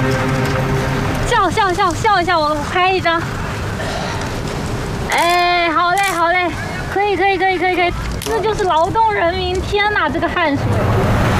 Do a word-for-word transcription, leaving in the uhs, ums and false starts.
笑笑笑笑一下，我拍一张。哎，好嘞好嘞，可以可以可以可以可以，这就是劳动人民！天哪，这个汗水！